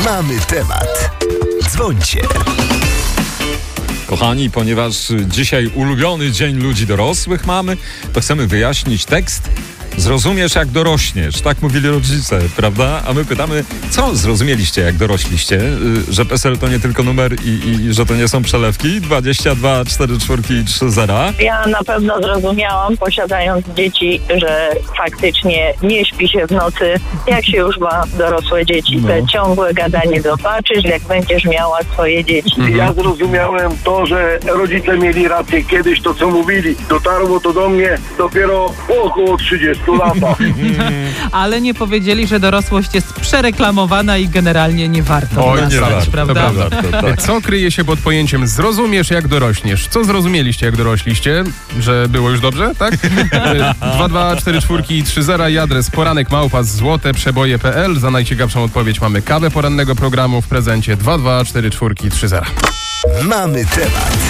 Mamy temat. Dzwońcie. Kochani, ponieważ dzisiaj ulubiony dzień ludzi dorosłych mamy, to chcemy wyjaśnić tekst. Zrozumiesz, jak dorośniesz. Tak mówili rodzice, prawda? A my pytamy, co zrozumieliście, jak dorośliście? Że PESEL to nie tylko numer i że to nie są przelewki? 22 44 30. Ja na pewno zrozumiałam, posiadając dzieci, że faktycznie nie śpi się w nocy, jak się już ma dorosłe dzieci. Te ciągłe gadanie zobaczysz, jak będziesz miała swoje dzieci. Ja zrozumiałem to, że rodzice mieli rację. Kiedyś to, co mówili, dotarło to do mnie dopiero po około 30 latach. Ale nie powiedzieli, że dorosłość jest przereklamowana i generalnie nie warto Oj, nie warto, prawda? tak. Co kryje się pod pojęciem zrozumiesz, jak dorośniesz? Co zrozumieliście, jak dorośliście? Że było już dobrze, tak? 224430 i adres poranek@złoteprzeboje.pl. Za najciekawszą odpowiedź mamy kawę porannego programu w prezencie 224430. Mamy temat.